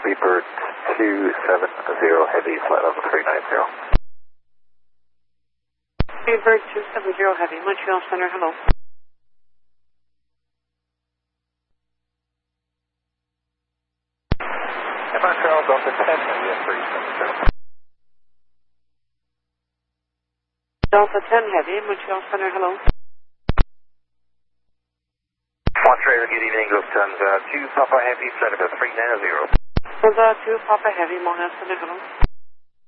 Freebird 270 Heavy, flight level 390. Freebird 270 Heavy, Montreal Center, hello. Montreal Delta 10 Heavy at 370. Delta 10 Heavy, Montreal Center, hello. Montreal, good evening, Lufthansa 2 Papa Heavy, flight level 390. Lufthansa 2 Papa Heavy, Montreal Center, hello.